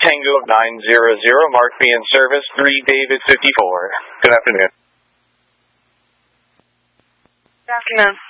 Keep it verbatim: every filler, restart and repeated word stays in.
Tango nine zero zero, Mark B in service, three David fifty-four. Good afternoon. Good afternoon.